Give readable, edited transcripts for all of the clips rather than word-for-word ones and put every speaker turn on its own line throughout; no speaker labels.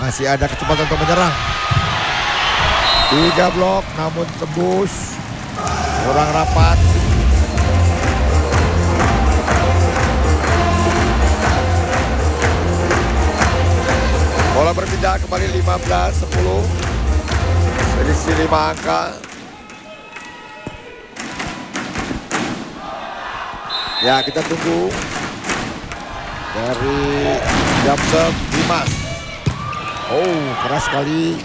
Masih ada kecepatan untuk menyerang. 3 blok namun tembus. Kurang rapat. Bola berpindah kembali 15-10. Selisih 5 angka. Ya, kita tunggu dari jam serve Dimas. Oh, keras sekali.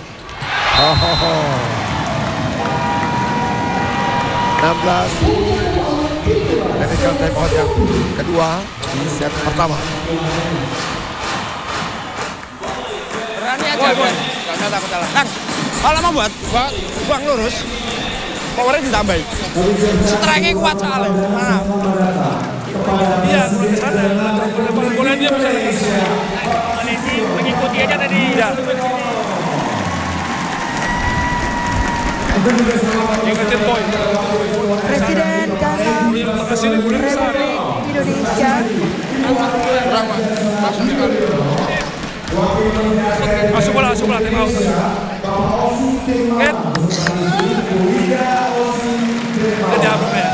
16. Technical timeout yang kedua di set pertama.
Berani aja, Bang. Jangan takut salah. Kang, kalau mau buang lurus, powernya ditambahin. Strike-nya kuat soalnya. Mana?
Iya, turun ke sana. Bola dia bisa mengikuti aja tadi. Ya. Ingetin poin.
Presiden ke-6 Republik Indonesia.
Masuk bola, tim out. Ada apa ya?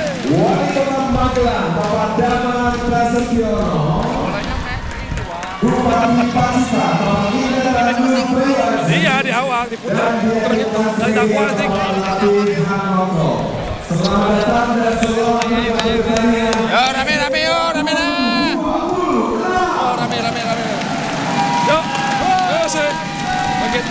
Iya, di awal diputar gitu. Dari dakwah sih.
Yo, rame yo, rame lah. Oh, rame.
Yo sih. Bagian.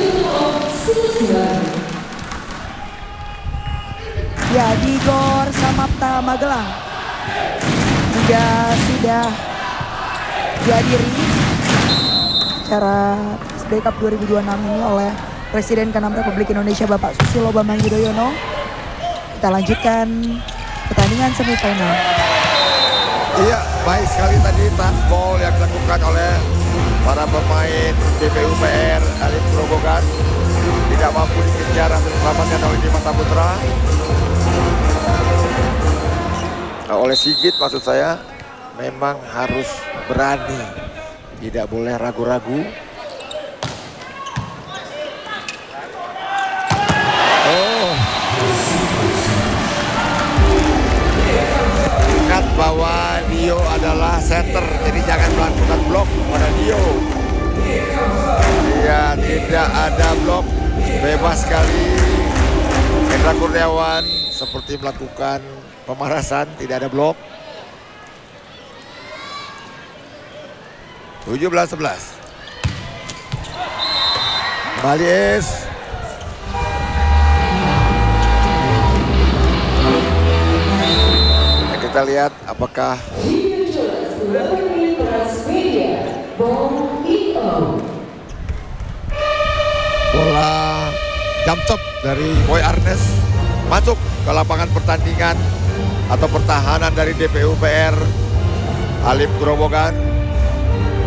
Ya, di Gor Samapta Magelang juga sudah dihadiri acara SBK Cup 2026 ini oleh Presiden ke-6 Republik Indonesia Bapak Susilo Bambang Yudhoyono. Kita lanjutkan pertandingan semifinal.
Iya, baik sekali tadi touch ball yang dilakukan oleh para pemain DPUPR Alim Grobogan. Tidak mampu dikejar atau diselamatkan oleh Dimas Saputra. Oleh Sigit maksud saya, memang harus berani. Tidak boleh ragu-ragu. Oh. Ingat bahwa Dio adalah center, jadi jangan melakukan blok pada Dio. Iya, tidak ada blok. Bebas sekali. Hendra Kurniawan seperti melakukan pemarasan, tidak ada blok. 17-11. Kembali Es. Kita lihat apakah bola jump shot dari Boy Arnes masuk ke lapangan pertandingan atau pertahanan dari DPUPR Alim Grobogan.